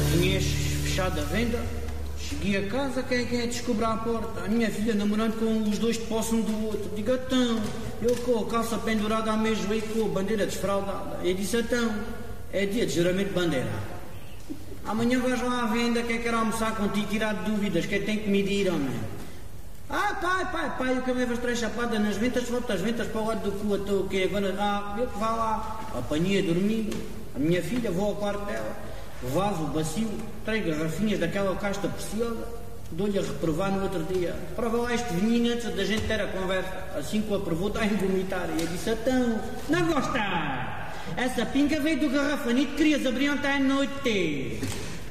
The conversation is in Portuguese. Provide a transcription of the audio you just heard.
Tinhas fechado a venda, cheguei a casa, quem é descobriu à porta? A minha filha namorando com os dois de posse um do outro. Digo, então, eu com a calça pendurada ao meio joelho, com a bandeira desfraldada. Eu disse, então, é dia de juramento de bandeira. Amanhã vais lá à venda, quem quer almoçar contigo, tirar de dúvidas, quem tem que medir, homem. Pai, o que me levas 3 chapadas nas ventas, volta as ventas para o lado do cu, estou o quê? Agora, eu que vá lá. Apanhei a dormir, a minha filha, vou ao quarto dela, vaso, bacio, 3 garrafinhas daquela casta preciosa, dou-lhe a reprovar no outro dia. Prova lá este vinho antes da gente ter a conversa. Assim que o aprovou, está a vomitar. E eu disse, então, não gosta? Essa pinga veio do garrafanito que querias abrir ontem à noite.